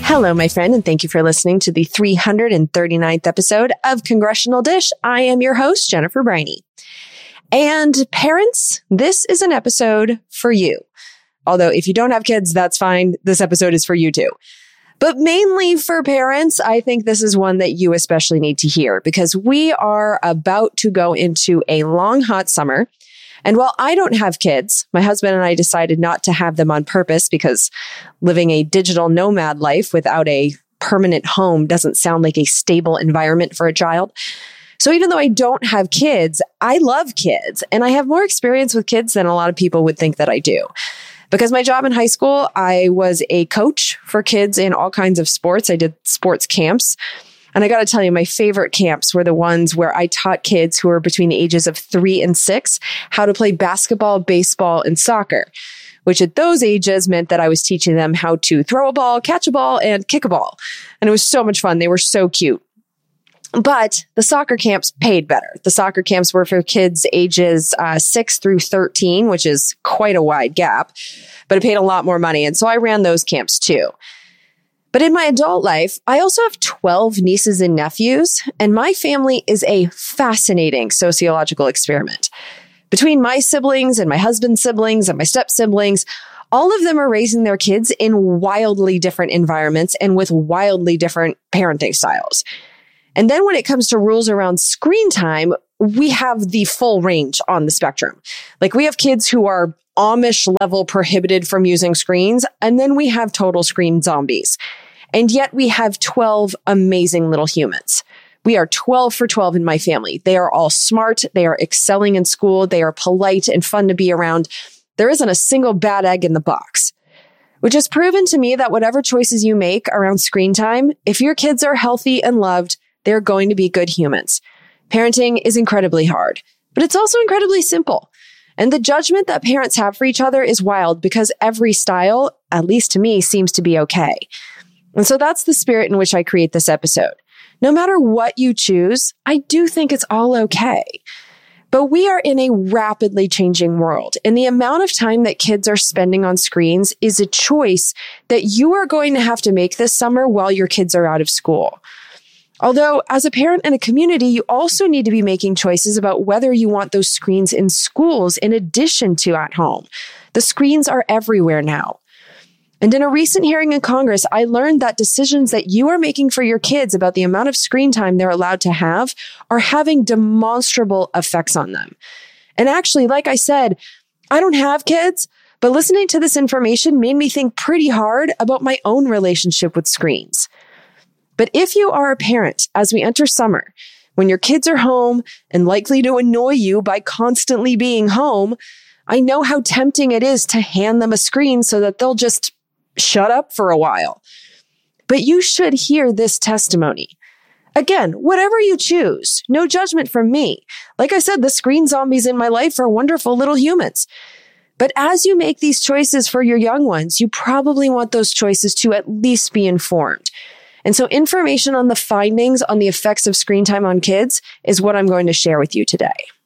Hello, my friend, and thank you for listening to the 339th episode of Congressional Dish. I am your host, Jennifer Briney. And parents, this is an episode for you. Although if you don't have kids, that's fine. This episode is for you too. But mainly for parents, I think this is one that you especially need to hear because we are about to go into a long, hot summer. And while I don't have kids, my husband and I decided not to have them on purpose because living a digital nomad life without a permanent home doesn't sound like a stable environment for a child. So even though I don't have kids, I love kids and I have more experience with kids than a lot of people would think that I do. Because my job in high school, I was a coach for kids in all kinds of sports. I did sports camps. And I got to tell you, my favorite camps were the ones where I taught kids who were between the ages of 3 and 6 how to play basketball, baseball, and soccer, which at those ages meant that I was teaching them how to throw a ball, catch a ball, and kick a ball. And it was so much fun. They were so cute. But the soccer camps paid better. The soccer camps were for kids ages 6 through 13, which is quite a wide gap, but it paid a lot more money. And so I ran those camps too. But in my adult life, I also have 12 nieces and nephews, and my family is a fascinating sociological experiment. Between my siblings and my husband's siblings and my step-siblings, all of them are raising their kids in wildly different environments and with wildly different parenting styles. And then when it comes to rules around screen time, we have the full range on the spectrum. Like we have kids who are Amish level prohibited from using screens, and then we have total screen zombies. And yet we have 12 amazing little humans. We are 12 for 12 in my family. They are all smart. They are excelling in school. They are polite and fun to be around. There isn't a single bad egg in the box, which has proven to me that whatever choices you make around screen time, if your kids are healthy and loved, they're going to be good humans. Parenting is incredibly hard, but it's also incredibly simple. And the judgment that parents have for each other is wild because every style, at least to me, seems to be okay. And so that's the spirit in which I create this episode. No matter what you choose, I do think it's all okay. But we are in a rapidly changing world, and the amount of time that kids are spending on screens is a choice that you are going to have to make this summer while your kids are out of school. Although, as a parent and a community, you also need to be making choices about whether you want those screens in schools in addition to at home. The screens are everywhere now. And in a recent hearing in Congress, I learned that decisions that you are making for your kids about the amount of screen time they're allowed to have are having demonstrable effects on them. And actually, like I said, I don't have kids, but listening to this information made me think pretty hard about my own relationship with screens. But if you are a parent as we enter summer, when your kids are home and likely to annoy you by constantly being home, I know how tempting it is to hand them a screen so that they'll just shut up for a while. But you should hear this testimony. Again, whatever you choose, no judgment from me. Like I said, the screen zombies in my life are wonderful little humans. But as you make these choices for your young ones, you probably want those choices to at least be informed. And so information on the findings on the effects of screen time on kids is what I'm going to share with you today.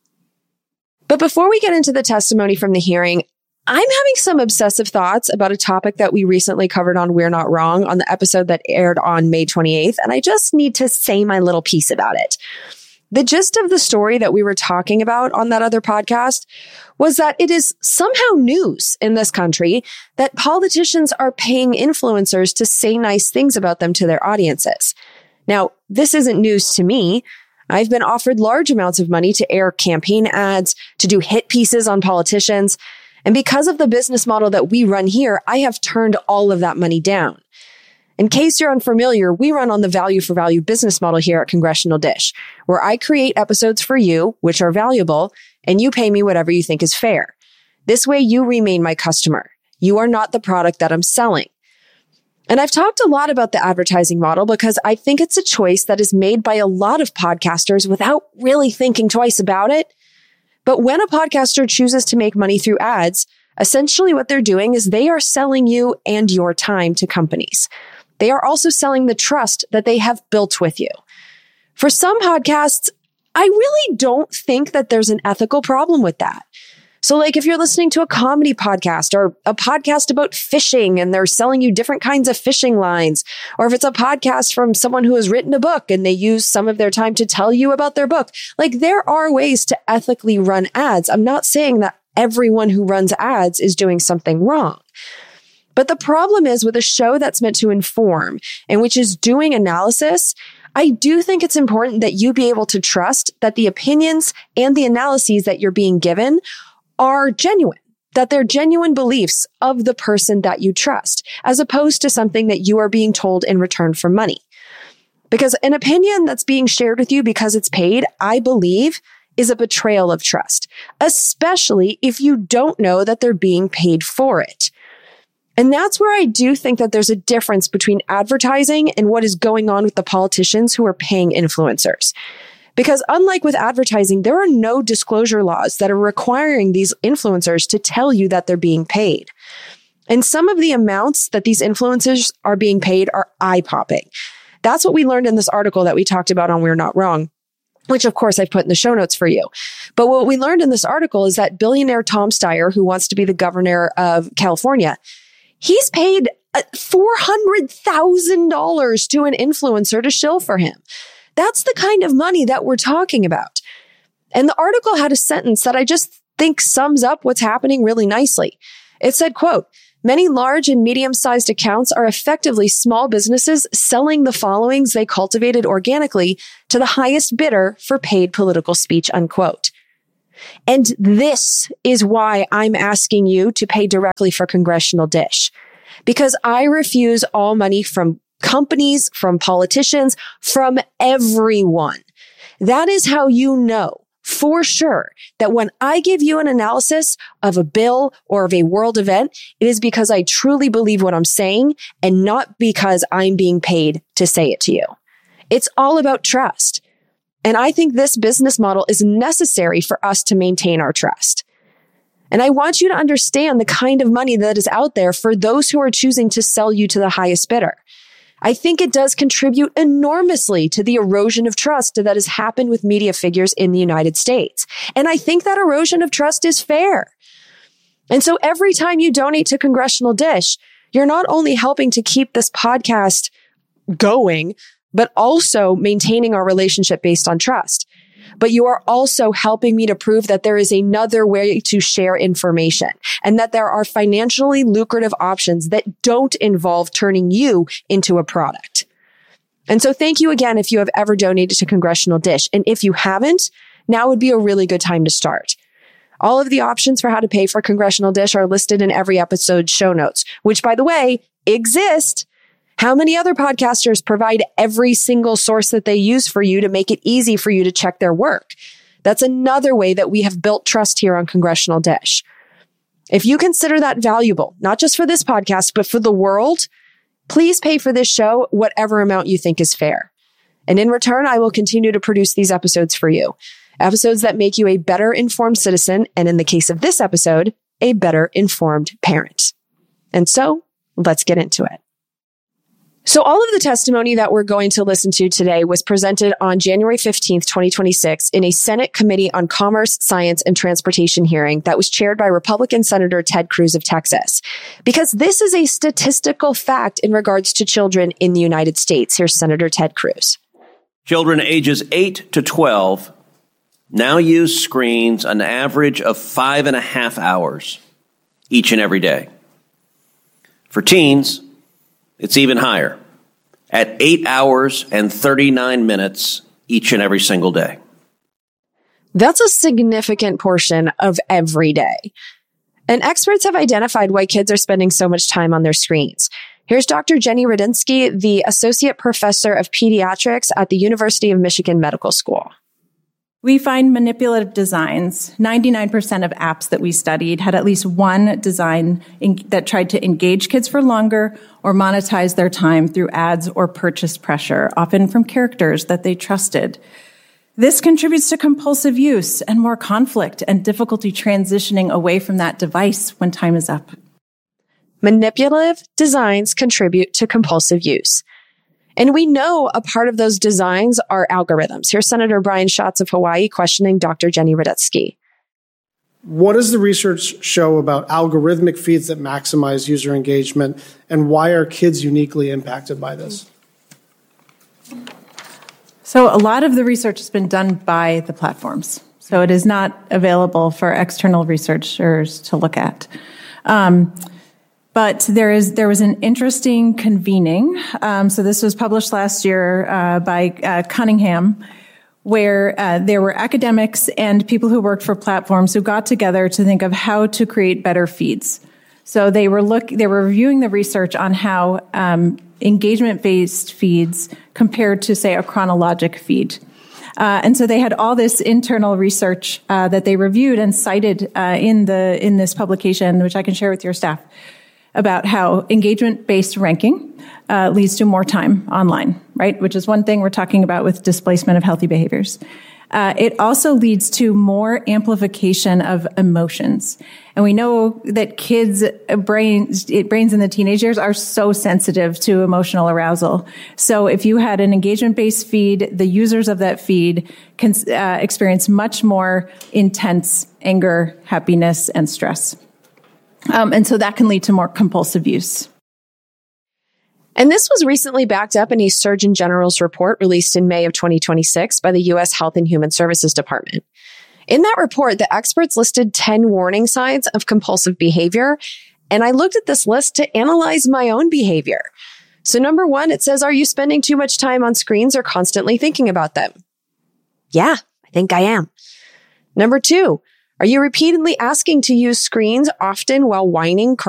But before we get into the testimony from the hearing, I'm having some obsessive thoughts about a topic that we recently covered on We're Not Wrong on the episode that aired on May 28th, and I just need to say my little piece about it. The gist of the story that we were talking about on that other podcast was that it is somehow news in this country that politicians are paying influencers to say nice things about them to their audiences. Now, this isn't news to me. I've been offered large amounts of money to air campaign ads, to do hit pieces on politicians. And because of the business model that we run here, I have turned all of that money down. In case you're unfamiliar, we run on the value for value business model here at Congressional Dish, where I create episodes for you, which are valuable, and you pay me whatever you think is fair. This way, you remain my customer. You are not the product that I'm selling. And I've talked a lot about the advertising model because I think it's a choice that is made by a lot of podcasters without really thinking twice about it. But when a podcaster chooses to make money through ads, essentially what they're doing is they are selling you and your time to companies. They are also selling the trust that they have built with you. For some podcasts, I really don't think that there's an ethical problem with that. So like if you're listening to a comedy podcast or a podcast about fishing and they're selling you different kinds of fishing lines, or if it's a podcast from someone who has written a book and they use some of their time to tell you about their book, like there are ways to ethically run ads. I'm not saying that everyone who runs ads is doing something wrong. But the problem is with a show that's meant to inform and which is doing analysis, I do think it's important that you be able to trust that the opinions and the analyses that you're being given are genuine, that they're genuine beliefs of the person that you trust, as opposed to something that you are being told in return for money. Because an opinion that's being shared with you because it's paid, I believe, is a betrayal of trust, especially if you don't know that they're being paid for it. And that's where I do think that there's a difference between advertising and what is going on with the politicians who are paying influencers. Because unlike with advertising, there are no disclosure laws that are requiring these influencers to tell you that they're being paid. And some of the amounts that these influencers are being paid are eye-popping. That's what we learned in this article that we talked about on We're Not Wrong, which of course I've put in the show notes for you. But what we learned in this article is that billionaire Tom Steyer, who wants to be the governor of California, he's paid $400,000 to an influencer to shill for him. That's the kind of money that we're talking about. And the article had a sentence that I just think sums up what's happening really nicely. It said, quote, "Many large and medium-sized accounts are effectively small businesses selling the followings they cultivated organically to the highest bidder for paid political speech," unquote. And this is why I'm asking you to pay directly for Congressional Dish, because I refuse all money from companies, from politicians, from everyone. That is how you know for sure that when I give you an analysis of a bill or of a world event, it is because I truly believe what I'm saying and not because I'm being paid to say it to you. It's all about trust. And I think this business model is necessary for us to maintain our trust. And I want you to understand the kind of money that is out there for those who are choosing to sell you to the highest bidder. I think it does contribute enormously to the erosion of trust that has happened with media figures in the United States. And I think that erosion of trust is fair. And so every time you donate to Congressional Dish, you're not only helping to keep this podcast going, but also maintaining our relationship based on trust. But you are also helping me to prove that there is another way to share information and that there are financially lucrative options that don't involve turning you into a product. And so thank you again if you have ever donated to Congressional Dish. And if you haven't, now would be a really good time to start. All of the options for how to pay for Congressional Dish are listed in every episode's show notes, which, by the way, exist. How many other podcasters provide every single source that they use for you to make it easy for you to check their work? That's another way that we have built trust here on Congressional Dish. If you consider that valuable, not just for this podcast, but for the world, please pay for this show whatever amount you think is fair. And in return, I will continue to produce these episodes for you. Episodes that make you a better informed citizen, and in the case of this episode, a better informed parent. And so, let's get into it. So all of the testimony that we're going to listen to today was presented on January 15th, 2026 in a Senate Committee on Commerce, Science, and Transportation hearing that was chaired by Republican Senator Ted Cruz of Texas. Because this is a statistical fact in regards to children in the United States. Here's Senator Ted Cruz. Children ages 8 to 12 now use screens an average of 5.5 hours each and every day. For teens, it's even higher, at 8 hours and 39 minutes each and every single day. That's a significant portion of every day. And experts have identified why kids are spending so much time on their screens. Here's Dr. Jenny Rudinsky, the Associate Professor of Pediatrics at the University of Michigan Medical School. We find manipulative designs. 99% of apps that we studied had at least one design that tried to engage kids for longer or monetize their time through ads or purchase pressure, often from characters that they trusted. This contributes to compulsive use and more conflict and difficulty transitioning away from that device when time is up. Manipulative designs contribute to compulsive use. And we know a part of those designs are algorithms. Here's Senator Brian Schatz of Hawaii questioning Dr. Jenny Rudinsky. What does the research show about algorithmic feeds that maximize user engagement, and why are kids uniquely impacted by this? So a lot of the research has been done by the platforms. So it is not available for external researchers to look at. But there was an interesting convening. So this was published last year by Cunningham, where there were academics and people who worked for platforms who got together to think of how to create better feeds. So they were reviewing the research on how engagement-based feeds compared to, say, a chronologic feed. And so they had all this internal research that they reviewed and cited in this publication, which I can share with your staff, about how engagement-based ranking leads to more time online, right? Which is one thing we're talking about with displacement of healthy behaviors. It also leads to more amplification of emotions. And we know that kids' brains in the teenage years are so sensitive to emotional arousal. So if you had an engagement-based feed, the users of that feed can experience much more intense anger, happiness, and stress. And so that can lead to more compulsive use. And this was recently backed up in a Surgeon General's report released in May of 2026 by the U.S. Health and Human Services Department. In that report, the experts listed 10 warning signs of compulsive behavior, and I looked at this list to analyze my own behavior. So number 1, it says, are you spending too much time on screens or constantly thinking about them? Yeah, I think I am. Number 2, are you repeatedly asking to use screens often while whining,